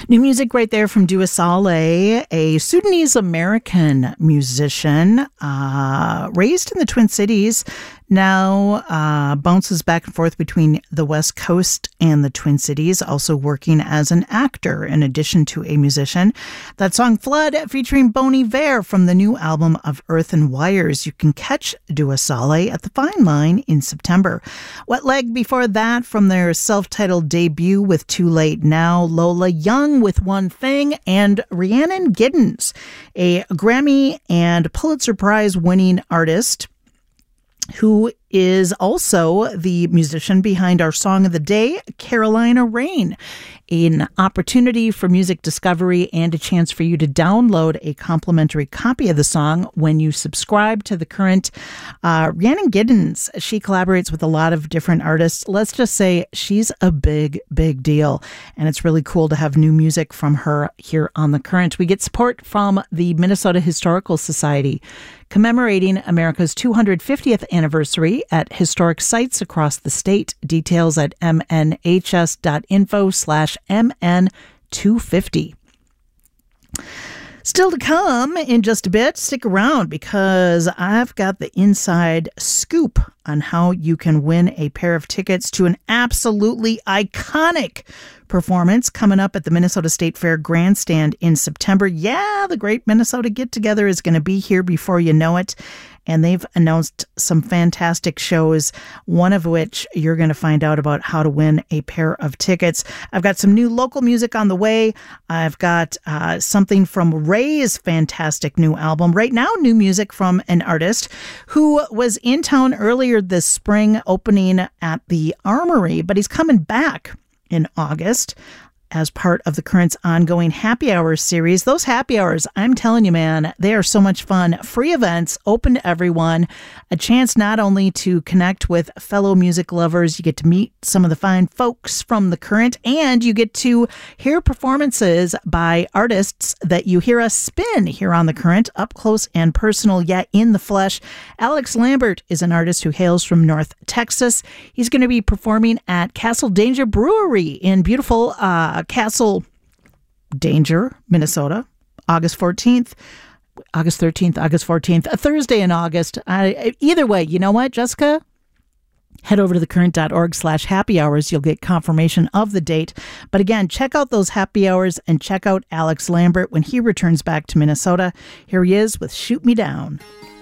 New music right there from Dua Saleh, a Sudanese-American musician raised in the Twin Cities, now bounces back and forth between the West Coast and the Twin Cities, also working as an actor in addition to a musician. That song Flood featuring Bon Iver from the new album of Earth and Wires. You can catch Dua Saleh at the Fine Line in September. Wet Leg before that from their self-titled debut with Too Late Now, Lola Young with One Thing, and Rhiannon Giddens, a Grammy and Pulitzer Prize winning artist who is also the musician behind our song of the day, Carolina Rain. An opportunity for music discovery and a chance for you to download a complimentary copy of the song when you subscribe to The Current. Rhiannon Giddens, she collaborates with a lot of different artists. Let's just say she's a big, big deal. And it's really cool to have new music from her here on The Current. We get support from the Minnesota Historical Society, commemorating America's 250th anniversary at historic sites across the state. Details at mnhs.info/MN250. Still to come in just a bit. Stick around because I've got the inside scoop on how you can win a pair of tickets to an absolutely iconic performance coming up at the Minnesota State Fair Grandstand in September. Yeah, the Great Minnesota Get Together is going to be here before you know it. And they've announced some fantastic shows, one of which you're going to find out about how to win a pair of tickets. I've got some new local music on the way. I've got something from Ray's fantastic new album. Right now, new music from an artist who was in town earlier this spring opening at the Armory, but he's coming back in August as part of the Current's ongoing Happy Hours series. Those happy hours, I'm telling you, man, they are so much fun. Free events, open to everyone. A chance not only to connect with fellow music lovers, you get to meet some of the fine folks from the Current, and you get to hear performances by artists that you hear us spin here on the Current, up close and personal, yet in the flesh. Alex Lambert is an artist who hails from North Texas. He's going to be performing at Castle Danger Brewery in beautiful Castle Danger, Minnesota, August 13th, August 14th, a Thursday in August. Either way, you know what, Jessica? Head over to thecurrent.org/happy hours. You'll get confirmation of the date. But again, check out those happy hours and check out Alex Lambert when he returns back to Minnesota. Here he is with Shoot Me Down.